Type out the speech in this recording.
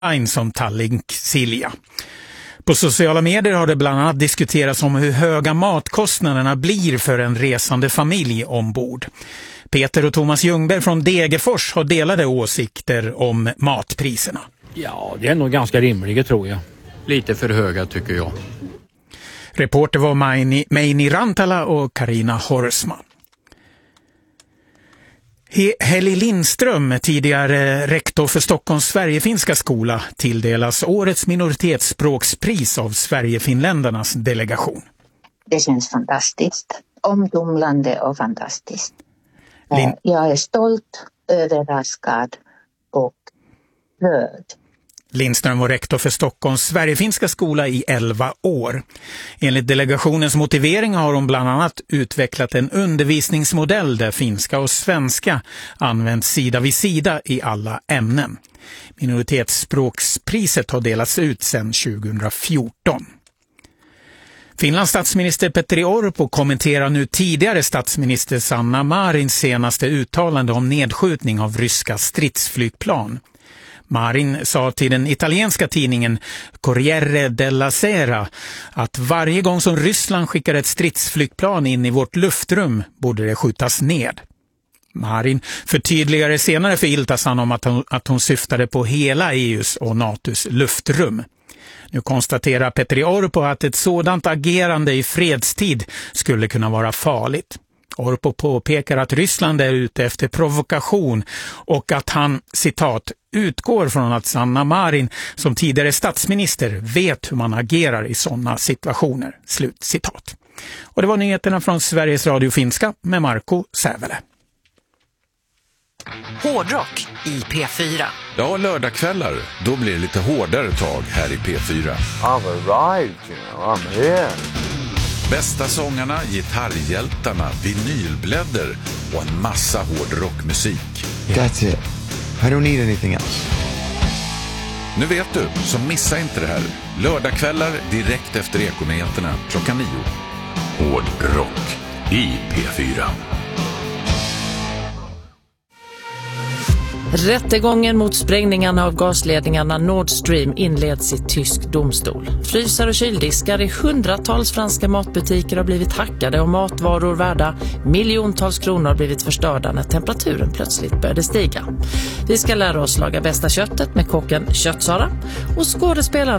som Tallink Silja. På sociala medier har det bland annat diskuterats om hur höga matkostnaderna blir för en resande familj ombord. Peter och Thomas Ljungberg från Degerfors har delade åsikter om matpriserna. Ja, det är nog ganska rimliga tror jag. Lite för höga tycker jag. Reporter var Meini Rantala och Karina Horsman. Heli Lindström, tidigare rektor för Stockholms Sverigefinska skola, tilldelas årets minoritetsspråkspris av Sverigefinländarnas delegation. Det känns fantastiskt, omtumlande och fantastiskt. Jag är stolt, överraskad och rörd. Lindström var rektor för Stockholms Sverigefinska skola i 11 år. Enligt delegationens motivering har hon bland annat utvecklat en undervisningsmodell där finska och svenska används sida vid sida i alla ämnen. Minoritetsspråkspriset har delats ut sedan 2014. Finlands statsminister Petteri Orpo kommenterar nu tidigare statsminister Sanna Marins senaste uttalande om nedskjutning av ryska stridsflygplan. Marin sa till den italienska tidningen Corriere della Sera att varje gång som Ryssland skickar ett stridsflygplan in i vårt luftrum borde det skjutas ned. Marin förtydligade senare för Ilta-San om att hon syftade på hela EUs och NATOs luftrum. Nu konstaterar Petteri Orpo att ett sådant agerande i fredstid skulle kunna vara farligt. Orpo påpekar att Ryssland är ute efter provokation och att han, citat, utgår från att Sanna Marin som tidigare statsminister vet hur man agerar i sådana situationer. Slut citat. Och det var nyheterna från Sveriges Radio Finska med Marco Sävele. Hårdrock i P4. Ja, lördagskvällar, då blir det lite hårdare tag här i P4. I've arrived, I'm here. Bästa sångarna, gitarrhjältarna, vinylblädder och en massa hårdrockmusik. That's it. I don't need anything else. Nu vet du, så missa inte det här. Lördagskvällar direkt efter Ekonyheterna 9:00. Hårdrock i P4. Rättegången mot sprängningarna av gasledningarna Nord Stream inleds i tysk domstol. Frysar och kyldiskar i hundratals franska matbutiker har blivit hackade och matvaror värda miljontals kronor har blivit förstörda när temperaturen plötsligt började stiga. Vi ska lära oss laga bästa köttet med kocken Köttsara och skådespelaren